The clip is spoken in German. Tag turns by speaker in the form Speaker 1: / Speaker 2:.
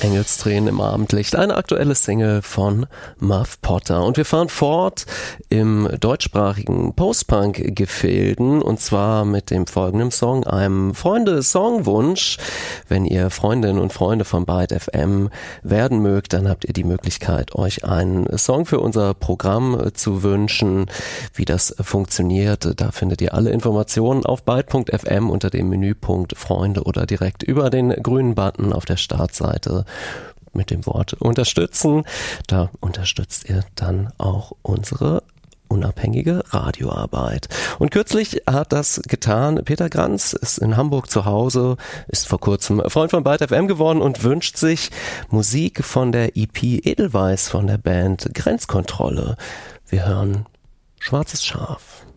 Speaker 1: Engelstränen im Abendlicht, eine aktuelle Single von Muff Potter. Und wir fahren fort im deutschsprachigen Post-Punk-Gefilden und zwar mit dem folgenden Song, einem Freunde-Songwunsch. Wenn ihr Freundinnen und Freunde von Byte FM werden mögt, dann habt ihr die Möglichkeit, euch einen Song für unser Programm zu wünschen. Wie das funktioniert, da findet ihr alle Informationen auf byte.fm unter dem Menüpunkt Freunde oder direkt über den grünen Button auf der Startseite mit dem Wort unterstützen. Da unterstützt ihr dann auch unsere unabhängige Radioarbeit. Und kürzlich hat das getan Peter Granz, ist in Hamburg zu Hause, ist vor kurzem Freund von Byte FM geworden und wünscht sich Musik von der EP Edelweiss von der Band Grenzkontrolle. Wir hören Schwarzes Schaf.